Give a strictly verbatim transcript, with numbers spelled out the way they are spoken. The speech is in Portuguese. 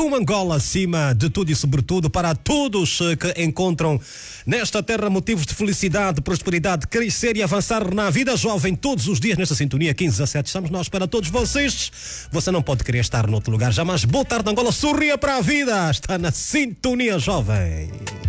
Uma Angola acima de tudo e sobretudo para todos que encontram nesta terra motivos de felicidade, prosperidade, crescer e avançar na vida jovem todos os dias nesta sintonia quinze dezassete. Estamos nós para todos vocês. Você não pode querer estar noutro lugar jamais. Boa tarde, Angola. Sorria para a vida. Está na sintonia jovem.